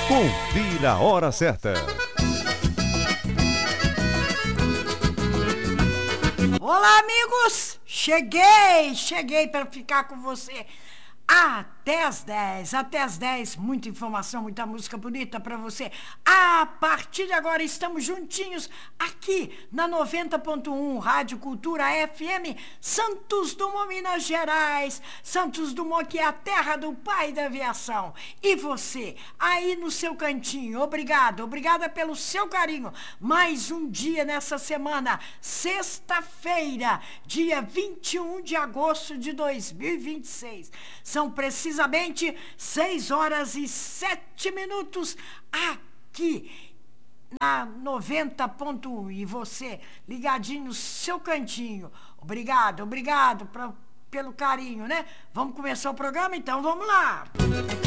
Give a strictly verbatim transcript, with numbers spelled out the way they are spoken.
Confira a hora certa. Olá, amigos! Cheguei, cheguei para ficar com você até as dez, até as dez, muita informação, muita música bonita para você. A partir de agora estamos juntinhos aqui na noventa ponto um Rádio Cultura F M, Santos Dumont, Minas Gerais. Santos Dumont, que é a terra do pai da aviação. E você, aí no seu cantinho, obrigado, obrigada pelo seu carinho. Mais um dia nessa semana, sexta-feira, dia vinte e um de agosto de dois mil e vinte e seis. São precisamente seis horas e sete minutos aqui na noventa ponto um. E você, ligadinho no seu cantinho. Obrigado, obrigado pra, pelo carinho, né? Vamos começar o programa? Então vamos lá!